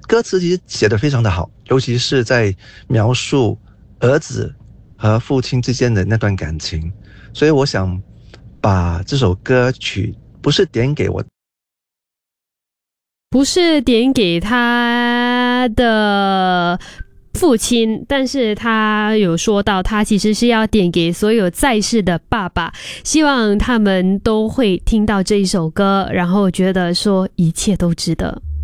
歌词其实写得非常的好，尤其是在描述儿子和父亲之间的那段感情，所以我想把这首歌曲不是点给他的父亲，但是他有说到他其实是要点给所有在世的爸爸，希望他们都会听到这一首歌，然后觉得说一切都值得。